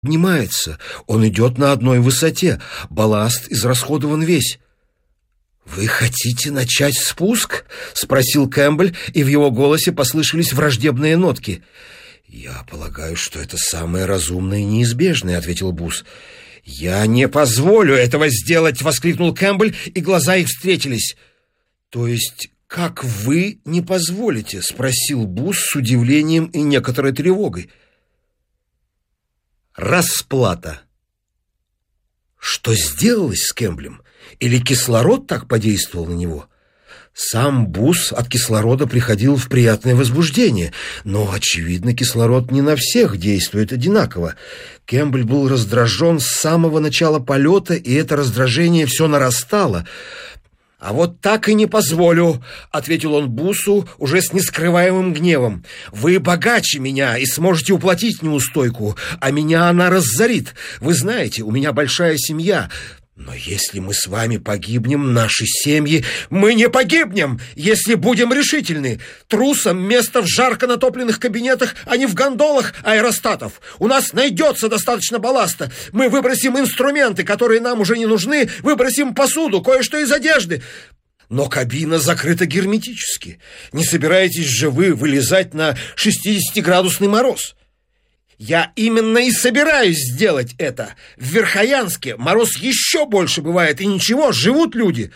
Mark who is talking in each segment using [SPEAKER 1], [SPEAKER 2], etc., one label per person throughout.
[SPEAKER 1] поднимается. Он идет на одной высоте. Балласт израсходован весь. «Вы хотите начать спуск?» — спросил Кэмпбелл, и в его голосе послышались враждебные нотки. «Я полагаю, что это самое разумное и неизбежное», — ответил Бус. «Я не позволю этого сделать!» — воскликнул Кэмпбелл, и глаза их встретились. «То есть, как вы не позволите?» — спросил Бус с удивлением и некоторой тревогой. Расплата. Что сделалось с Кэмпбеллом? Или кислород так подействовал на него? Сам Бус от кислорода приходил в приятное возбуждение, но, очевидно, кислород не на всех действует одинаково. Кэмпбелл был раздражен с самого начала полета, и это раздражение все нарастало. «А вот так и не позволю», — ответил он Бусу уже с нескрываемым гневом. «Вы богаче меня и сможете уплатить неустойку, а меня она разорит. Вы знаете, у меня большая семья. Но если мы с вами погибнем, наши семьи...» «Мы не погибнем, если будем решительны. Трусам место в жарко натопленных кабинетах, а не в гондолах аэростатов. У нас найдется достаточно балласта. Мы выбросим инструменты, которые нам уже не нужны, выбросим посуду, кое-что из одежды. Но кабина закрыта герметически. Не собираетесь же вы вылезать на 60-градусный мороз?» «Я именно и собираюсь сделать это. В Верхоянске мороз еще больше бывает, и ничего, живут люди».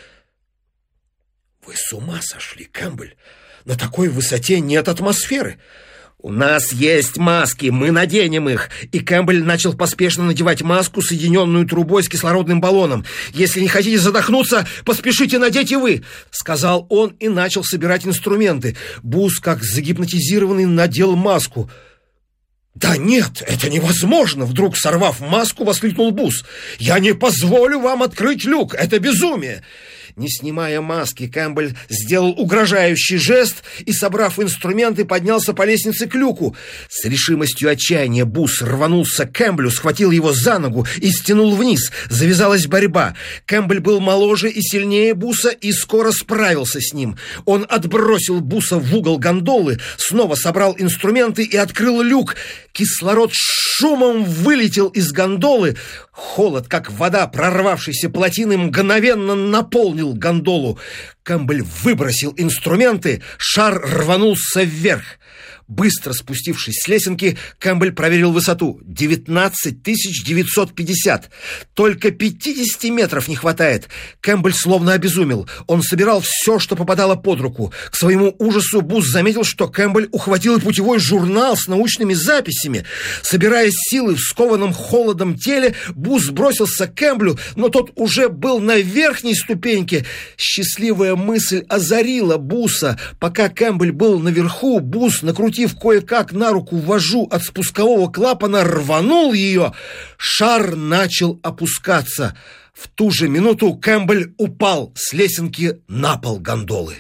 [SPEAKER 1] «Вы с ума сошли, Кэмпбелл? На такой высоте нет атмосферы». «У нас есть маски, мы наденем их». И Кэмпбелл начал поспешно надевать маску, соединенную трубой с кислородным баллоном. «Если не хотите задохнуться, поспешите надеть и вы», — сказал он и начал собирать инструменты. Бус, как загипнотизированный, надел маску. «Да нет, это невозможно!» — вдруг, сорвав маску, воскликнул Бус. «Я не позволю вам открыть люк! Это безумие!» Не снимая маски, Кэмпбелл сделал угрожающий жест и, собрав инструменты, поднялся по лестнице к люку. С решимостью отчаяния Бус рванулся к Кэмпбеллу, схватил его за ногу и стянул вниз. Завязалась борьба. Кэмпбелл был моложе и сильнее Буса и скоро справился с ним. Он отбросил Буса в угол гондолы, снова собрал инструменты и открыл люк. Кислород шумом вылетел из гондолы. Холод, как вода, прорвавшейся плотины, мгновенно наполнил гондолу. Кэмпбелл выбросил инструменты, шар рванулся вверх. Быстро спустившись с лесенки, Кэмпбелл проверил высоту. 19 950. Только 50 метров не хватает. Кэмпбелл словно обезумел. Он собирал все, что попадало под руку. К своему ужасу Бус заметил, что Кэмпбелл ухватил путевой журнал с научными записями. Собирая силы в скованном холодом теле, Бус бросился к Кэмпбеллу, но тот уже был на верхней ступеньке. Счастливая мысль озарила Буса. Пока Кэмпбелл был наверху, Бус, накрутив кое-как на руку вожжу от спускового клапана, рванул ее. Шар начал опускаться. В ту же минуту Кэмпбелл упал с лесенки на пол гондолы.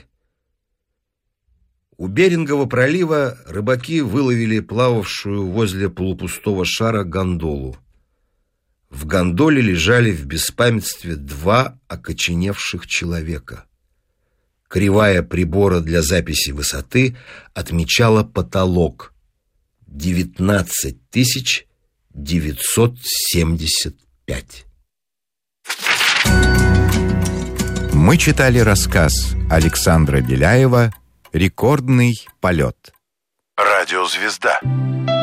[SPEAKER 1] У Берингова пролива рыбаки выловили плававшую возле полупустого шара гондолу. В гондоле лежали в беспамятстве 2 окоченевших человека. Кривая прибора для записи высоты отмечала потолок 19 975.
[SPEAKER 2] Мы читали рассказ Александра Беляева «Рекордный полет».
[SPEAKER 3] Радиозвезда.